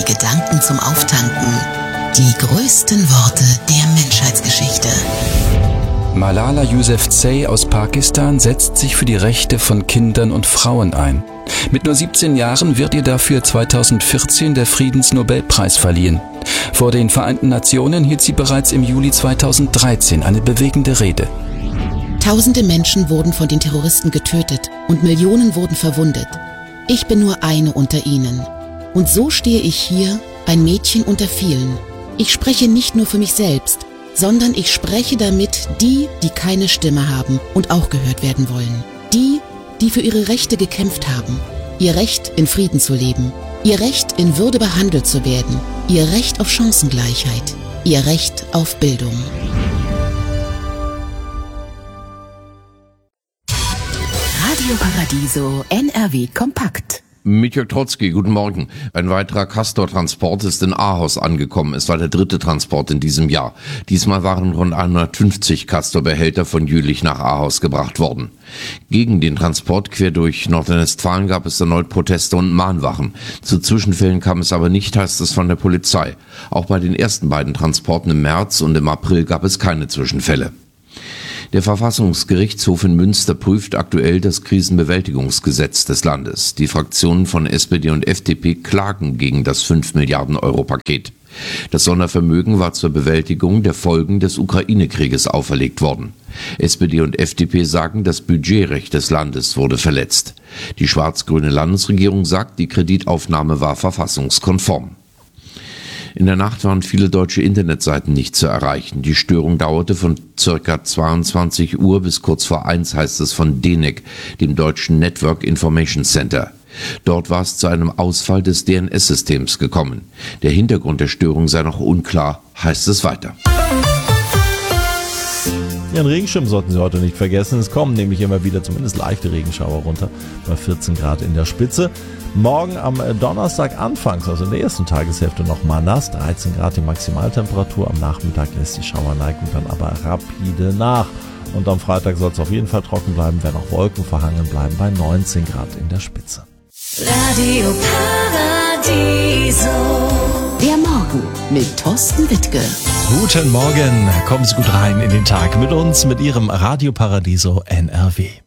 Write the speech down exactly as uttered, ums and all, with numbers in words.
Gedanken zum Auftanken. Die größten Worte der Menschheitsgeschichte. Malala Yousafzai aus Pakistan setzt sich für die Rechte von Kindern und Frauen ein. Mit nur siebzehn Jahren wird ihr dafür zweitausendvierzehn der Friedensnobelpreis verliehen. Vor den Vereinten Nationen hielt sie bereits im Juli zweitausenddreizehn eine bewegende Rede. Tausende Menschen wurden von den Terroristen getötet und Millionen wurden verwundet. Ich bin nur eine unter ihnen. Und so stehe ich hier, ein Mädchen unter vielen. Ich spreche nicht nur für mich selbst, sondern ich spreche damit die, die keine Stimme haben und auch gehört werden wollen. Die, die für ihre Rechte gekämpft haben. Ihr Recht, in Frieden zu leben. Ihr Recht, in Würde behandelt zu werden. Ihr Recht auf Chancengleichheit. Ihr Recht auf Bildung. Radio Paradiso N R W Kompakt. Michael Trotzki, guten Morgen. Ein weiterer Castor-Transport ist in Ahaus angekommen. Es war der dritte Transport in diesem Jahr. Diesmal waren rund hundertfünfzig Castor-Behälter von Jülich nach Ahaus gebracht worden. Gegen den Transport quer durch Nordrhein-Westfalen gab es erneut Proteste und Mahnwachen. Zu Zwischenfällen kam es aber nicht, heißt es von der Polizei. Auch bei den ersten beiden Transporten im März und im April gab es keine Zwischenfälle. Der Verfassungsgerichtshof in Münster prüft aktuell das Krisenbewältigungsgesetz des Landes. Die Fraktionen von S P D und F D P klagen gegen das fünf Milliarden Euro Paket. Das Sondervermögen war zur Bewältigung der Folgen des Ukraine-Krieges auferlegt worden. S P D und F D P sagen, das Budgetrecht des Landes wurde verletzt. Die schwarz-grüne Landesregierung sagt, die Kreditaufnahme war verfassungskonform. In der Nacht waren viele deutsche Internetseiten nicht zu erreichen. Die Störung dauerte von ca. zweiundzwanzig Uhr bis kurz vor eins, heißt es von D N E C, dem deutschen Network Information Center. Dort war es zu einem Ausfall des D N S-Systems gekommen. Der Hintergrund der Störung sei noch unklar, heißt es weiter. Ihren Regenschirm sollten Sie heute nicht vergessen. Es kommen nämlich immer wieder zumindest leichte Regenschauer runter, bei vierzehn Grad in der Spitze. Morgen am Donnerstag anfangs, also in der ersten Tageshälfte nochmal nass, dreizehn Grad die Maximaltemperatur. Am Nachmittag lässt die Schauerneigung dann aber rapide nach. Und am Freitag soll es auf jeden Fall trocken bleiben, wenn auch Wolken verhangen bleiben, bei neunzehn Grad in der Spitze. Radio Paradiso. Der Morgen mit Thorsten Wittke. Guten Morgen, kommen Sie gut rein in den Tag mit uns, mit Ihrem Radio Paradiso N R W.